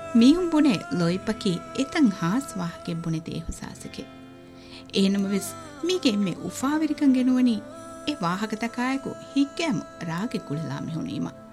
මීහුම් බුනේ ලොයිපකි එතන් හාස් වාහකෙ බුනේ දේහුසාසකෙ එහෙනම වෙස් මීගේ මේ උෆාවිරිකන් ගෙනුවනි ඒ වාහක තකායකු හික්කෑම රාගෙ කුලලා මිහුනීම